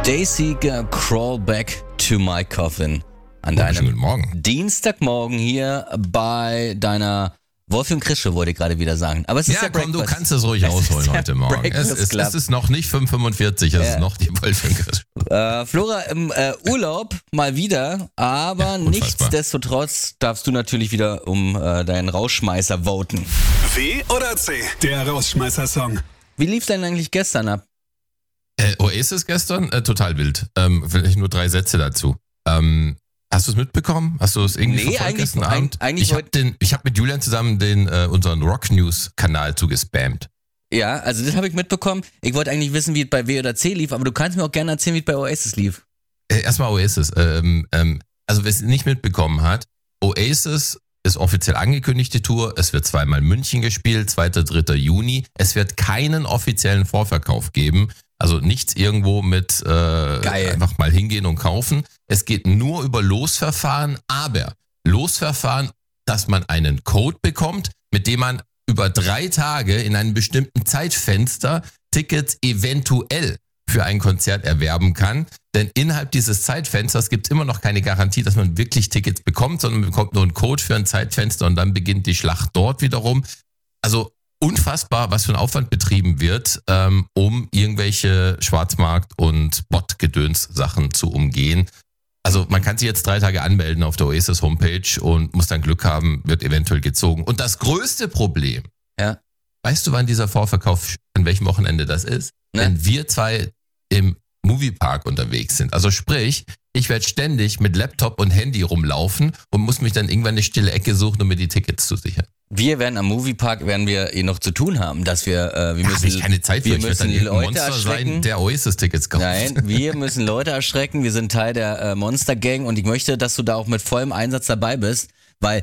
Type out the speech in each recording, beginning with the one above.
Daysieger, Crawl Back to My Coffin. An deinem Guten Morgen. Dienstagmorgen hier bei deiner Wolfi und Chris Show, wollte ich gerade wieder sagen. Aber es ist Ja, der komm, du Breakfast. kannst es ruhig ausholen heute Morgen. Es ist noch nicht 5:45, es ist noch die Wolfi und Chris Show. Flora im Urlaub mal wieder, aber Ja, unfassbar. nichtsdestotrotz darfst du natürlich wieder um deinen Rausschmeißer voten. W oder C? Der Rausschmeißer-Song. Wie lief denn eigentlich gestern ab? Oasis gestern, total wild. Vielleicht nur 3 Sätze dazu. Hast du es mitbekommen? Hast du es irgendwie Nee, verfolgt eigentlich- gestern Abend? eigentlich Ich hab mit Julian zusammen unseren Rock News Kanal zugespammt. Ja, also das habe ich mitbekommen. Ich wollte eigentlich wissen, wie es bei W oder C lief, aber du kannst mir auch gerne erzählen, wie es bei Oasis lief. Erstmal Oasis. Also wer es nicht mitbekommen hat, Oasis ist offiziell angekündigte Tour. Es wird zweimal München gespielt, 2., 3. Juni. Es wird keinen offiziellen Vorverkauf geben. Also nichts irgendwo mit Geil. einfach mal hingehen und kaufen. Es geht nur über Losverfahren, aber Losverfahren, dass man einen Code bekommt, mit dem man über 3 Tage in einem bestimmten Zeitfenster Tickets eventuell für ein Konzert erwerben kann. Denn innerhalb dieses Zeitfensters gibt es immer noch keine Garantie, dass man wirklich Tickets bekommt, sondern man bekommt nur einen Code für ein Zeitfenster und dann beginnt die Schlacht dort wiederum. Also unfassbar, was für ein Aufwand betrieben wird, um irgendwelche Schwarzmarkt- und Bot-Gedöns-Sachen zu umgehen. Also man kann sich jetzt 3 Tage anmelden auf der Oasis-Homepage und muss dann Glück haben, wird eventuell gezogen. Und das größte Problem, Ja. weißt du, wann dieser Vorverkauf, an welchem Wochenende das ist? Ne? Wenn wir 2 im Moviepark unterwegs sind. Also sprich, ich werde ständig mit Laptop und Handy rumlaufen und muss mich dann irgendwann eine stille Ecke suchen, um mir die Tickets zu sichern. Wir werden am Moviepark noch zu tun haben, dass wir Da müssen habe ich keine Zeit für. wir Ich werde dann müssen irgendein Leute Monster erschrecken. sein, der Oasis-Tickets kauft. Nein, wir müssen Leute erschrecken. Wir sind Teil der Monster Gang und ich möchte, dass du da auch mit vollem Einsatz dabei bist, weil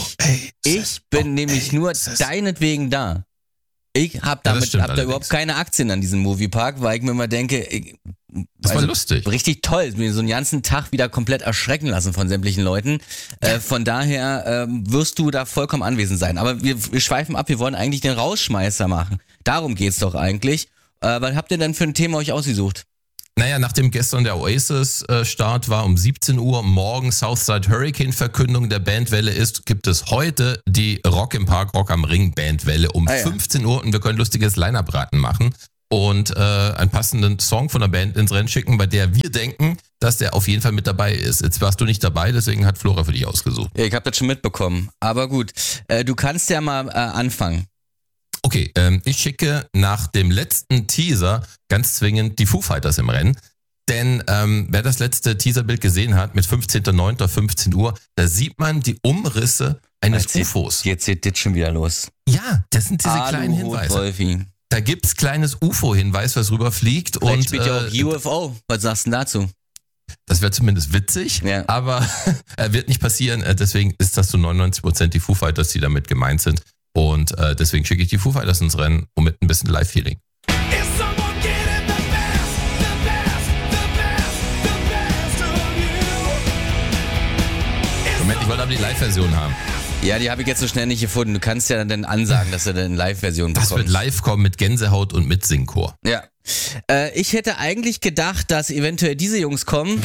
ich bin nämlich nur deinetwegen da. Ich habe das hab stimmt da allerdings. überhaupt keine Aktien an diesem Moviepark, weil ich mir immer denke, Das war lustig. Richtig toll, mir so einen ganzen Tag wieder komplett erschrecken lassen von sämtlichen Leuten. Von daher wirst du da vollkommen anwesend sein. Aber wir schweifen ab, wir wollen eigentlich den Rausschmeißer machen. Darum geht's doch eigentlich. Was habt ihr denn für ein Thema euch ausgesucht? Naja, nachdem gestern der Oasis-Start war um 17 Uhr, morgen Southside Hurricane-Verkündung der Bandwelle ist, gibt es heute die Rock im Park, Rock am Ring Bandwelle um 15 Uhr und wir können lustiges Line-Up-Raten machen und einen passenden Song von der Band ins Rennen schicken, bei der wir denken, dass der auf jeden Fall mit dabei ist. Jetzt warst du nicht dabei, deswegen hat Flora für dich ausgesucht. Ja, ich habe das schon mitbekommen. Aber gut, du kannst ja mal anfangen. Okay, ich schicke nach dem letzten Teaser ganz zwingend die Foo Fighters im Rennen. Denn wer das letzte Teaserbild gesehen hat mit 15.09. 15 Uhr, da sieht man die Umrisse eines UFOs. Jetzt geht das schon wieder los. Ja, das sind diese kleinen Aluhut, Hinweise. Wolfi. Da gibt's kleines UFO-Hinweis, was rüberfliegt. Vielleicht Und spielt ja auch UFO. Was sagst du denn dazu? das wäre zumindest witzig, Ja. aber wird nicht passieren. Deswegen ist das zu 99% die Foo Fighters, die damit gemeint sind. Und deswegen schicke ich die Foo Fighters ins Rennen und mit ein bisschen Live-Feeling. Moment, ich wollte aber die Live-Version haben. Ja, die habe ich jetzt so schnell nicht gefunden. Du kannst ja dann ansagen, dass du dann eine Live-Version Das bekommst. wird live kommen mit Gänsehaut und mit Singchor. Ja. Ich hätte eigentlich gedacht, dass eventuell diese Jungs kommen.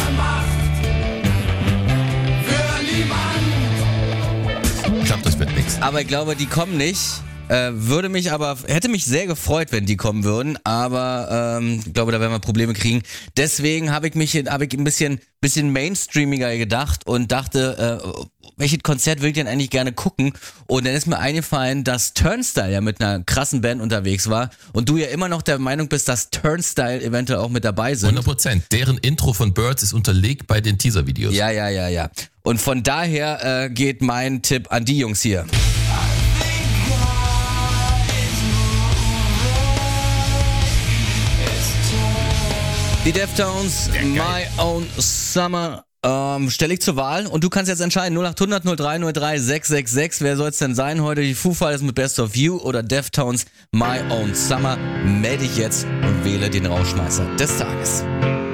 Ich glaube, das wird nichts. Aber ich glaube, die kommen nicht. Hätte mich sehr gefreut, wenn die kommen würden, aber ich glaube, da werden wir Probleme kriegen. Deswegen habe ich ein bisschen mainstreamiger gedacht und dachte, welches Konzert will ich denn eigentlich gerne gucken? Und dann ist mir eingefallen, dass Turnstile ja mit einer krassen Band unterwegs war und du ja immer noch der Meinung bist, dass Turnstile eventuell auch mit dabei sind. 100%. Deren Intro von Birds ist unterlegt bei den Teaser-Videos. Ja. Und von daher geht mein Tipp an die Jungs hier. Die Deftones, My Own Summer, stelle ich zur Wahl und du kannst jetzt entscheiden, 0800 03 03 666, wer soll es denn sein heute, die Foo Fighters mit Best of You oder Deftones, My Own Summer, melde dich jetzt und wähle den Rausschmeißer des Tages.